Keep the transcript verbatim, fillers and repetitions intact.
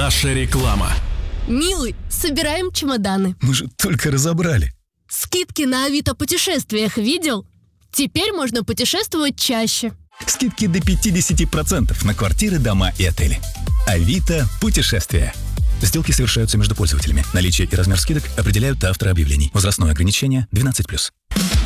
Наша реклама. Милый, собираем чемоданы. Мы же только разобрали. Скидки на Авито путешествиях видел? Теперь можно путешествовать чаще. Скидки до пятидесяти процентов на квартиры, дома и отели. Авито путешествия. Сделки совершаются между пользователями. Наличие и размер скидок определяют авторы объявлений. Возрастное ограничение двенадцать плюс.